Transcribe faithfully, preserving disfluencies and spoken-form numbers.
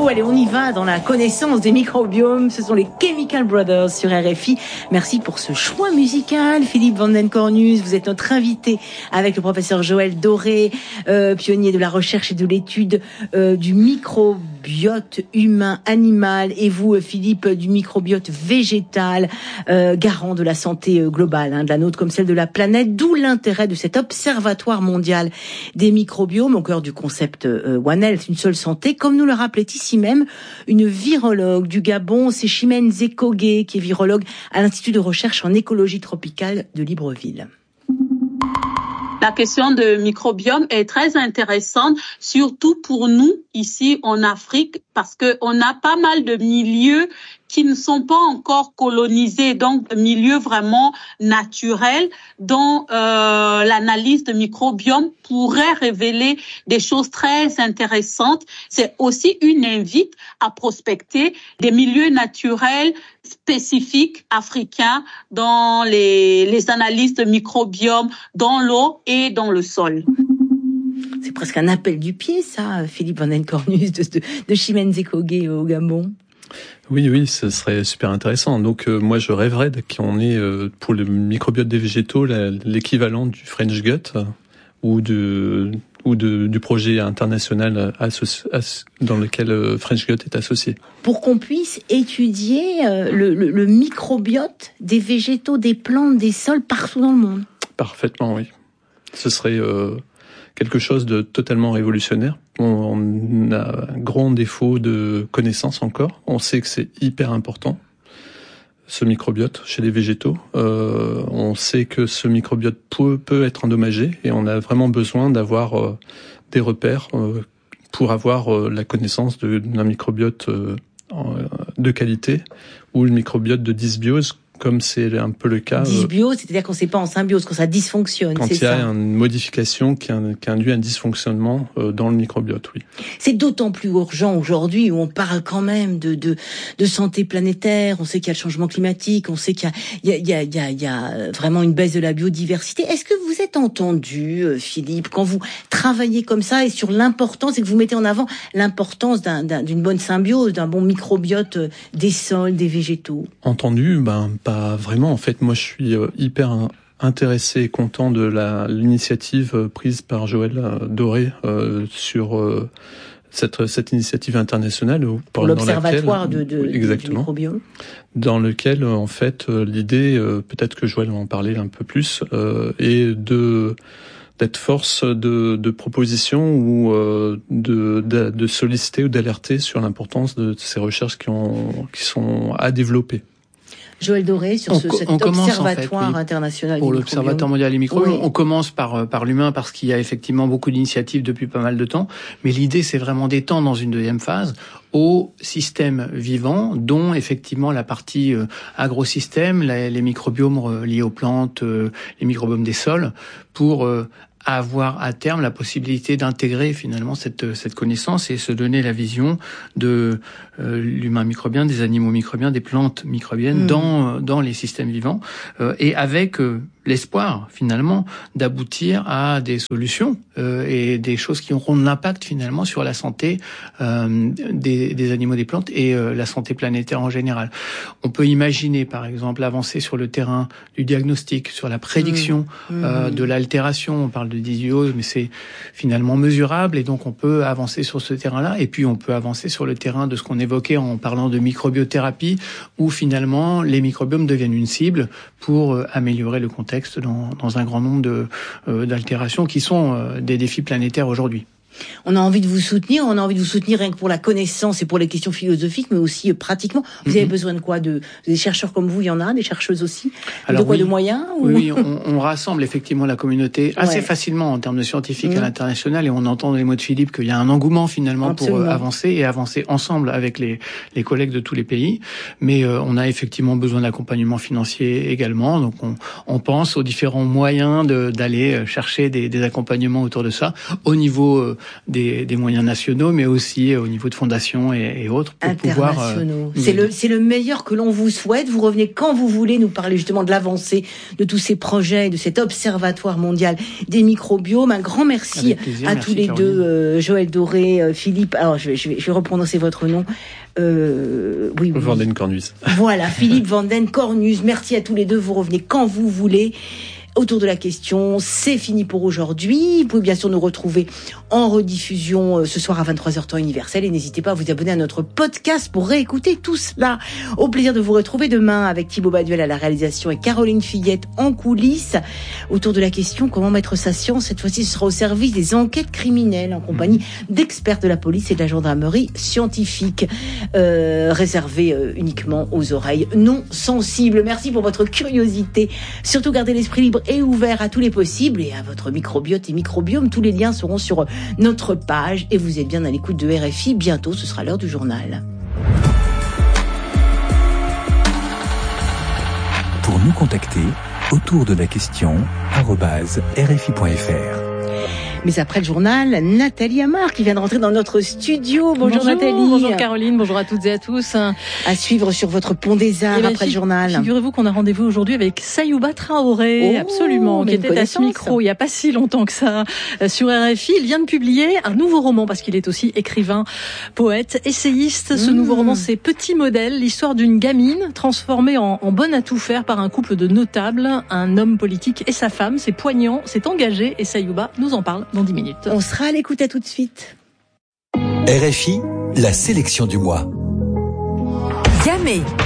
vous. Allez, on y va dans la connaissance des microbiomes. Ce sont les Chemical Brothers sur R F I. Merci pour ce choix musical, Philippe Van den Cornus. Vous êtes notre invité avec le professeur Joël Doré, euh, pionnier de la recherche et de l'étude euh, du microbiote humain, animal, et vous, Philippe, du microbiote végétal, euh, garant de la santé globale, hein, de la nôtre comme celle de la planète. D'où l'intérêt de cet observatoire mondial des microbiomes au cœur du concept euh, One Health, une seule santé, comme nous le rappelait ici même une virologue du Gabon, c'est Chimène Zekogé, qui est virologue à l'Institut de recherche en écologie tropicale de Libreville. La question de microbiome est très intéressante, surtout pour nous ici en Afrique, parce que on a pas mal de milieux qui ne sont pas encore colonisés, donc de milieux vraiment naturels dont euh, l'analyse de microbiome pourrait révéler des choses très intéressantes. C'est aussi une invite à prospecter des milieux naturels spécifiques africains dans les, les analyses de microbiome dans l'eau et dans le sol. C'est presque un appel du pied, ça, Philippe Van den Cornus, de, de, de Chimène Zekogé au Gabon. Oui, oui, ce serait super intéressant. Donc, euh, moi, je rêverais qu'on ait, euh, pour le microbiote des végétaux, la, l'équivalent du French Gut euh, ou de ou de, du projet international associ, as, dans lequel euh, French Gut est associé. Pour qu'on puisse étudier euh, le, le, le microbiote des végétaux, des plantes, des sols partout dans le monde. Parfaitement, oui. Ce serait euh, quelque chose de totalement révolutionnaire. On, on a un grand défaut de connaissance encore. On sait que c'est hyper important, ce microbiote chez les végétaux. Euh, on sait que ce microbiote peut, peut être endommagé et on a vraiment besoin d'avoir euh, des repères euh, pour avoir euh, la connaissance de, d'un microbiote euh, de qualité ou le microbiote de dysbiose, comme c'est un peu le cas. Dysbiose, c'est-à-dire qu'on ne sait pas en symbiose, quand ça dysfonctionne, quand c'est il y a ça. une modification qui, qui induit un dysfonctionnement euh, dans le microbiote, oui. C'est d'autant plus urgent aujourd'hui où on parle quand même de, de, de santé planétaire, on sait qu'il y a le changement climatique, on sait qu'il y a, il y a, il y a, il y a vraiment une baisse de la biodiversité. Est-ce que vous êtes entendu, Philippe, quand vous travaillez comme ça et sur l'importance, et que vous mettez en avant l'importance d'un, d'un, d'une bonne symbiose, d'un bon microbiote des sols, des végétaux? Entendu, ben, pas vraiment. En fait, moi, je suis hyper intéressé et content de la, l'initiative prise par Joël Doré euh, sur euh, cette, cette initiative internationale. Pour l'observatoire laquelle, de, de, exactement, du microbiome. Dans lequel, en fait, l'idée, euh, peut-être que Joël va en parler un peu plus, euh, est de d'être force de, de proposition ou euh, de, de, de solliciter ou d'alerter sur l'importance de ces recherches qui, ont, qui sont à développer. Joël Doré, sur ce, cet observatoire en fait, oui, international pour l'observatoire mondial des microbiomes. Oui. On commence par par l'humain parce qu'il y a effectivement beaucoup d'initiatives depuis pas mal de temps, mais l'idée c'est vraiment d'étendre dans une deuxième phase aux systèmes vivants, dont effectivement la partie euh, agrosystème, la, les microbiomes euh, liés aux plantes, euh, les microbiomes des sols, pour euh, avoir à terme la possibilité d'intégrer finalement cette cette connaissance et se donner la vision de euh, l'humain microbien, des animaux microbiens, des plantes microbiennes mmh. dans dans les systèmes vivants euh, et avec euh, l'espoir finalement d'aboutir à des solutions euh, et des choses qui auront de l'impact finalement sur la santé euh, des, des animaux, des plantes et euh, la santé planétaire en général. On peut imaginer par exemple avancer sur le terrain du diagnostic, sur la prédiction mmh. euh, de l'altération. On parle de dysbiose, mais c'est finalement mesurable et donc on peut avancer sur ce terrain-là et puis on peut avancer sur le terrain de ce qu'on évoquait en parlant de microbiothérapie où finalement les microbiomes deviennent une cible pour euh, améliorer le contexte Dans, dans un grand nombre de, euh, d'altérations qui sont euh, des défis planétaires aujourd'hui. On a envie de vous soutenir, on a envie de vous soutenir rien que pour la connaissance et pour les questions philosophiques, mais aussi euh, pratiquement. Vous mm-hmm. avez besoin de quoi? De des chercheurs comme vous, il y en a, des chercheuses aussi. Alors, de quoi? Oui, de moyens ou... Oui, on, on rassemble effectivement la communauté assez ouais. facilement en termes de scientifiques mmh. à l'international, et on entend dans les mots de Philippe qu'il y a un engouement finalement Absolument. pour avancer et avancer ensemble avec les, les collègues de tous les pays. Mais euh, on a effectivement besoin d'accompagnement financier également. Donc on, on pense aux différents moyens de, d'aller chercher des, des accompagnements autour de ça, au niveau euh, des, des moyens nationaux, mais aussi au niveau de fondations et, et autres pour pouvoir. Euh, c'est le c'est le meilleur que l'on vous souhaite. Vous revenez quand vous voulez nous parler justement de l'avancée de tous ces projets, de cet observatoire mondial des microbiomes. Un grand merci plaisir, à merci tous les Caroline. deux, euh, Joël Doré, euh, Philippe. Alors je vais, je vais je vais reprononcer votre nom. Euh, oui, oui. Vanden Cornus. Voilà, Philippe Vanden Cornus. Merci à tous les deux. Vous revenez quand vous voulez. Autour de la question, c'est fini pour aujourd'hui. Vous pouvez bien sûr nous retrouver en rediffusion ce soir à vingt-trois heures temps universel et n'hésitez pas à vous abonner à notre podcast pour réécouter tout cela. Au plaisir de vous retrouver demain avec Thibaut Baduel à la réalisation et Caroline Fillette en coulisses. Autour de la question, comment mettre sa science, cette fois-ci ce sera au service des enquêtes criminelles en compagnie d'experts de la police et de la gendarmerie scientifique, euh, réservée euh, uniquement aux oreilles non sensibles. Merci pour votre curiosité. Surtout gardez l'esprit libre et ouvert à tous les possibles et à votre microbiote et microbiome. Tous les liens seront sur notre page et vous êtes bien à l'écoute de R F I. Bientôt, ce sera l'heure du journal. Pour nous contacter, autour de la question arobase r f i point f r. Mais après le journal, Nathalie Amar qui vient de rentrer dans notre studio. Bonjour, bonjour Nathalie. Bonjour Caroline, bonjour à toutes et à tous. À suivre sur votre pont des Arts après le journal. Figurez-vous qu'on a rendez-vous aujourd'hui avec Sayouba Traoré, oh, absolument, qui était à ce micro il n'y a pas si longtemps que ça sur R F I. Il vient de publier un nouveau roman parce qu'il est aussi écrivain, poète, essayiste. Ce mmh. nouveau roman, c'est Petit Modèle, l'histoire d'une gamine transformée en, en bonne à tout faire par un couple de notables, un homme politique et sa femme. C'est poignant, c'est engagé et Sayouba nous en parle dans dix minutes. On sera à l'écoute, à tout de suite. R F I, la sélection du mois. Gamay.